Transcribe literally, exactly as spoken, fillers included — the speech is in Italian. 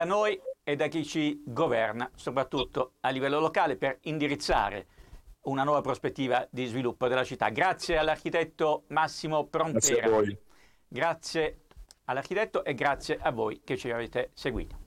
da noi e da chi ci governa, soprattutto a livello locale, per indirizzare una nuova prospettiva di sviluppo della città. Grazie all'architetto Massimo Grazie a Prontera. voi. Grazie all'architetto e grazie a voi che ci avete seguito.